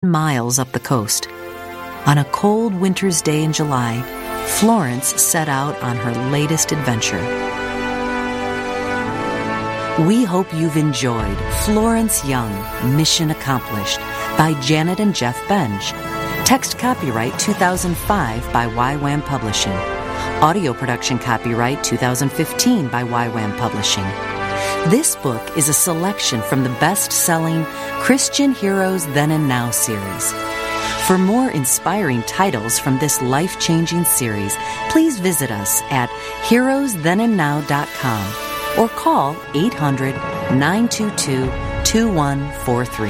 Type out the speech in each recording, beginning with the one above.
miles up the coast. On a cold winter's day in July, Florence set out on her latest adventure. We hope you've enjoyed Florence Young, Mission Accomplished by Janet and Jeff Benge. Text copyright 2005 by YWAM Publishing. Audio production copyright 2015 by YWAM Publishing. This book is a selection from the best-selling Christian Heroes Then and Now series. For more inspiring titles from this life-changing series, please visit us at heroesthenandnow.com or call 800-922-2143.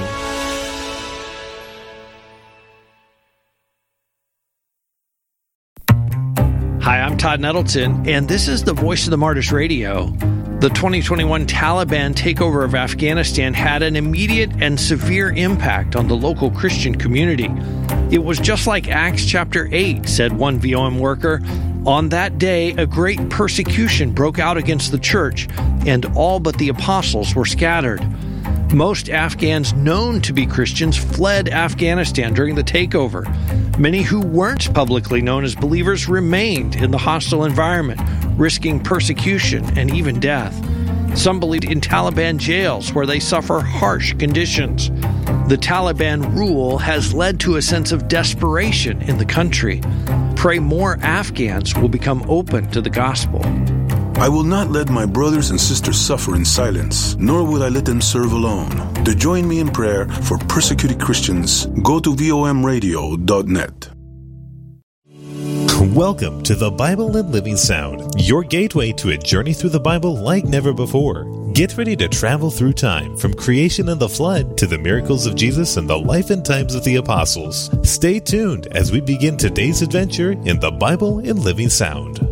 Hi, I'm Todd Nettleton, and this is the Voice of the Martyrs Radio. The 2021 Taliban takeover of Afghanistan had an immediate and severe impact on the local Christian community. It was just like Acts chapter 8, said one VOM worker. On that day, a great persecution broke out against the church, and all but the apostles were scattered. Most Afghans known to be Christians fled Afghanistan during the takeover. Many who weren't publicly known as believers remained in the hostile environment, risking persecution and even death. Some believed in Taliban jails where they suffer harsh conditions. The Taliban rule has led to a sense of desperation in the country. Pray more Afghans will become open to the gospel. I will not let my brothers and sisters suffer in silence, nor will I let them serve alone. To join me in prayer for persecuted Christians, go to vomradio.net. Welcome to the Bible and Living Sound, your gateway to a journey through the Bible like never before. Get ready to travel through time, from creation and the flood to the miracles of Jesus and the life and times of the apostles. Stay tuned as we begin today's adventure in the Bible and Living Sound.